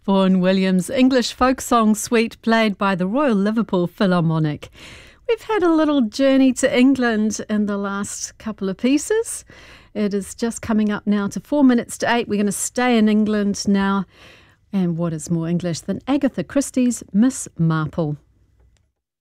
Vaughan Williams, English folk song suite played by the Royal Liverpool Philharmonic. We've had a little journey to England in the last couple of pieces. It is just coming up now to 4 minutes to 8. We're going to stay in England now. And what is more English than Agatha Christie's Miss Marple?